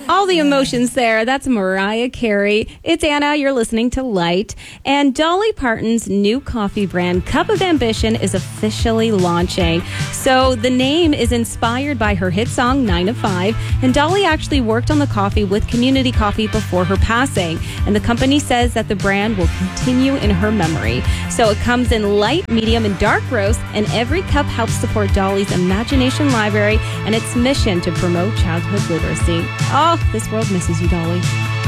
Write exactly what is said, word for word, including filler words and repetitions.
All the emotions there. That's Mariah Carey. It's Anna. You're listening to Light. And Dolly Parton's new coffee brand, Cup of Ambition, is officially launching. So the name is inspired by her hit song, nine to five. And Dolly actually worked on the coffee with Community Coffee before her passing. And the company says that the brand will continue in her memory. So it comes in light, medium, and dark roast. And every cup helps support Dolly's imagination library and its mission to promote childhood literacy. Oh, this world misses you, Dolly.